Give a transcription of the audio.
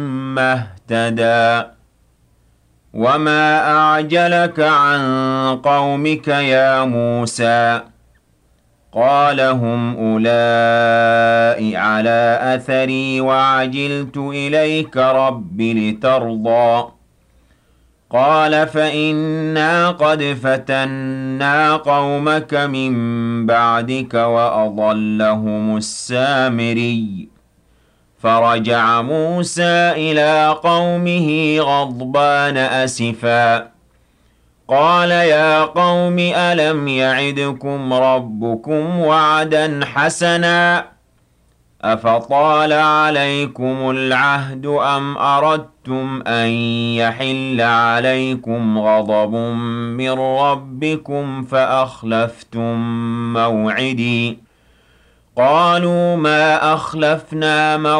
ثم اهتدى وما أعجلك عن قومك يا موسى قال هم أولئك على أثري وعجلت إليك رب لترضى قال فإنا قد فتنا قومك من بعدك وأضلهم السامري فرجع موسى إلى قومه غضبان أسفا قال يا قوم ألم يعدكم ربكم وعدا حسنا أفطال عليكم العهد أم أردتم أن يحل عليكم غضب من ربكم فأخلفتم موعدي قالوا ما أخلفنا موعدي